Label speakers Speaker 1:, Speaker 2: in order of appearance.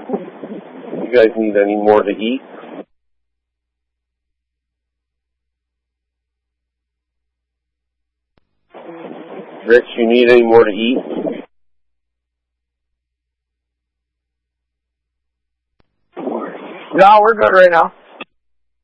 Speaker 1: You guys need any more to eat? Rich, you need any more to eat?
Speaker 2: No, we're good right now.